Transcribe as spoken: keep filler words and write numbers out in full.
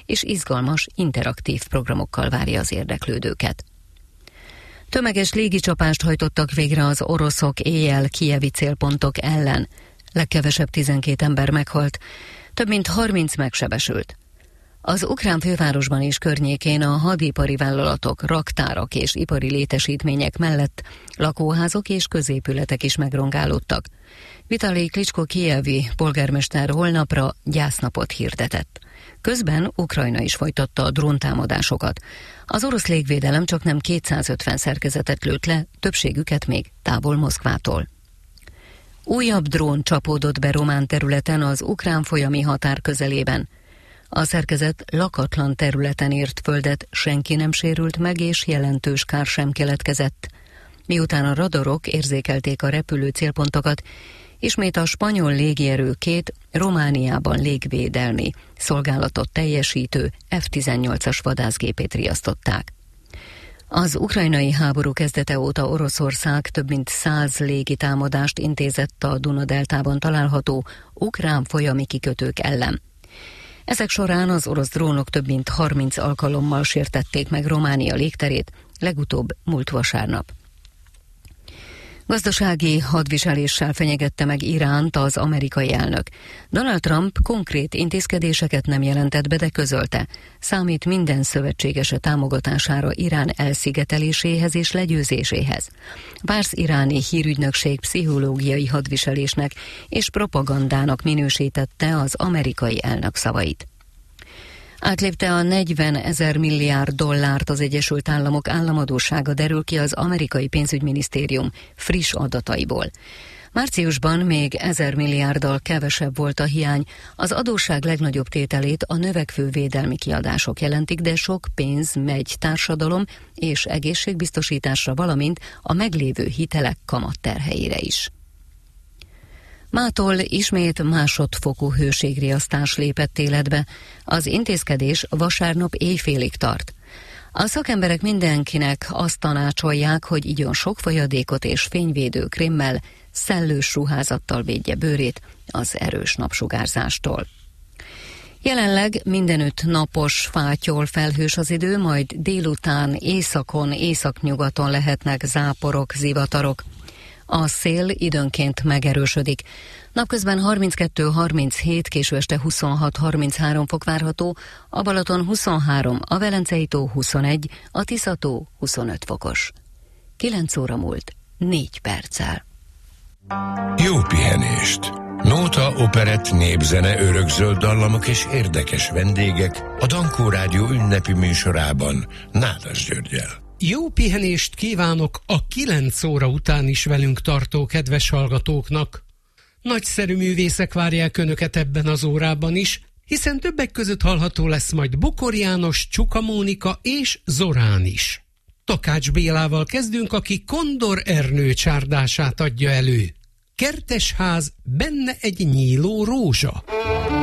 és izgalmas, interaktív programokkal várja az érdeklődőket. Tömeges légicsapást hajtottak végre az oroszok éjjel kijevi célpontok ellen. Legkevesebb tizenkét ember meghalt, több mint harminc megsebesült. Az ukrán fővárosban és környékén a hadipari vállalatok, raktárak és ipari létesítmények mellett lakóházok és középületek is megrongálódtak. Vitalij Klitschko kijevi polgármester holnapra gyásznapot hirdetett. Közben Ukrajna is folytatta a dróntámadásokat. Az orosz légvédelem csaknem kétszázötven szerkezetet lőtt le, többségüket még távol Moszkvától. Újabb drón csapódott be román területen az ukrán folyami határ közelében. A szerkezet lakatlan területen ért földet, senki nem sérült meg, és jelentős kár sem keletkezett. Miután a radarok érzékelték a repülő célpontokat, ismét a spanyol légierő két Romániában légvédelmi szolgálatot teljesítő ef tizennyolcas vadászgépét riasztották. Az ukrajnai háború kezdete óta Oroszország több mint száz légitámadást intézett a Duna-deltában található ukrán folyami kikötők ellen. Ezek során az orosz drónok több mint harminc alkalommal sértették meg Románia légterét, legutóbb múlt vasárnap. Gazdasági hadviseléssel fenyegette meg Iránt az amerikai elnök. Donald Trump konkrét intézkedéseket nem jelentett be, de közölte, számít minden szövetségese támogatására Irán elszigeteléséhez és legyőzéséhez. Pars iráni hírügynökség pszichológiai hadviselésnek és propagandának minősítette az amerikai elnök szavait. Átlépte a negyven ezer milliárd dollárt az Egyesült Államok államadóssága, derül ki az amerikai pénzügyminisztérium friss adataiból. Márciusban még ezer milliárddal kevesebb volt a hiány, az adósság legnagyobb tételét a növekvő védelmi kiadások jelentik, de sok pénz megy társadalom és egészségbiztosításra, valamint a meglévő hitelek kamatterheire is. Mától ismét másodfokú hőségriasztás lépett életbe. Az intézkedés vasárnap éjfélig tart. A szakemberek mindenkinek azt tanácsolják, hogy igyon sok folyadékot és fényvédő krémmel, szellős ruházattal védje bőrét az erős napsugárzástól. Jelenleg mindenütt napos, fátyol, felhős az idő, majd délután északon, északnyugaton lehetnek záporok, zivatarok. A szél időnként megerősödik. Napközben harminckettő harminchét, késő este huszonhat harminchárom fok várható, a Balaton huszonhárom, a Velencei tó huszonegy, a Tisza tó huszonöt fokos. kilenc óra múlt négy perccel. Jó pihenést! Nóta, operett, népzene, örökzöld dallamok és érdekes vendégek a Dankó Rádió ünnepi műsorában Nádas Györggyel. Jó pihenést kívánok a kilenc óra után is velünk tartó kedves hallgatóknak. Nagyszerű művészek várják önöket ebben az órában is, hiszen többek között hallható lesz majd Bokor János, Csuka Mónika és Zorán is. Takács Bélával kezdünk, aki Kondor Ernő csárdását adja elő. Kertesház, benne egy nyíló rózsa.